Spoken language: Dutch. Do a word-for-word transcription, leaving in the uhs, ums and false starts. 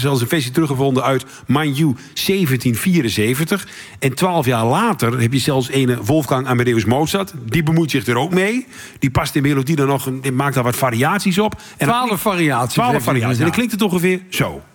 zelfs een versie teruggevonden uit, mind you, zeventien vierenzeventig. En twaalf jaar later heb je zelfs een Wolfgang Amadeus Mozart. Die bemoeit zich er ook mee. Die past de melodie dan nog, die maakt daar wat variaties op. En Twaalf variaties. Twaalf variaties. En dan klinkt het ongeveer zo.